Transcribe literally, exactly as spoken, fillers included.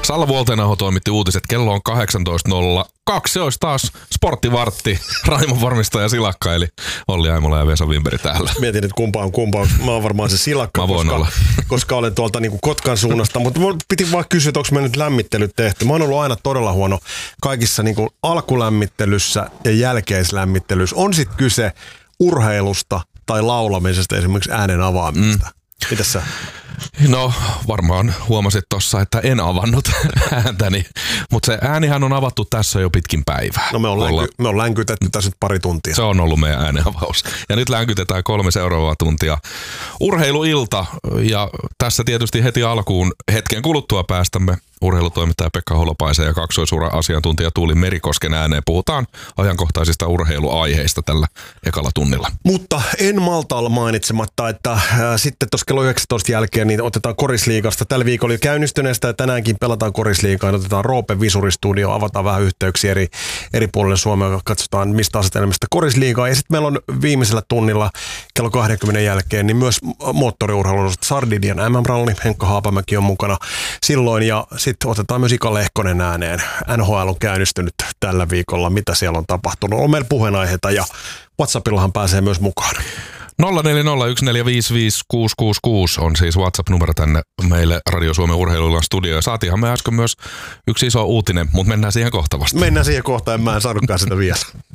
Salla Vuoltenaho toimitti uutiset. Kello on kahdeksantoista nolla kaksi. Se olisi taas sporttivartti. Raimon varmistaja Silakka, eli Olli Aimola ja Vesa Wimberi täällä. Mietin, että kumpa on kumpa. Mä oon varmaan se Silakka, Mä voin koska, olla. koska olen tuolta niin kuin Kotkan suunnasta. Mutta piti vaan kysyä, että onko me nyt lämmittelyt tehty. Mä oon ollut aina todella huono kaikissa niin kuin alkulämmittelyssä ja jälkeislämmittelyssä. On sitten kyse urheilusta tai laulamisesta, esimerkiksi äänen avaamisesta. Mm. Mitäs sä? No varmaan huomasit tossa, että en avannut ääntäni, mutta se äänihän on avattu tässä jo pitkin päivää. No me on, länky, me on länkytetty tässä nyt pari tuntia. Se on ollut meidän äänenavaus. Ja nyt länkytetään kolme seuraavaa tuntia. Urheiluilta ja tässä tietysti heti alkuun hetken kuluttua päästämme urheilutoimittaja Pekka Holopaisen ja kaksoisura asiantuntija Tuuli Merikosken ääneen. Puhutaan ajankohtaisista urheiluaiheista tällä ekalla tunnilla. Mutta en malta olla mainitsematta, että äh, sitten tuossa kello yhdeksäntoista jälkeen niin otetaan Korisliigasta. Tällä viikolla oli käynnistyneestä ja tänäänkin pelataan Korisliigaa. Otetaan Roope Visuristudio, avataan vähän yhteyksiä eri, eri puolille Suomea, katsotaan mistä asetelmista Korisliigaa. Ja sitten meillä on viimeisellä tunnilla kello kaksikymmentä jälkeen niin myös moottoriurheilun Sardidian M M-ralli. Henkka Haapamäki on mukana silloin ja sitten otetaan myös Ika Lehkonen ääneen. N H L on käynnistynyt tällä viikolla. Mitä siellä on tapahtunut? On meillä puheenaiheita ja WhatsAppillahan pääsee myös mukaan. nolla neljä nolla yksi neljä viisi viisi kuusi kuusi kuusi on siis WhatsApp-numero tänne meille Radio Suomen urheiluillan studioon. Saatiinhan me äsken myös yksi iso uutinen, mutta mennään siihen kohta vasta. Mennään siihen kohtaan, en mä en saanutkaan sitä vielä.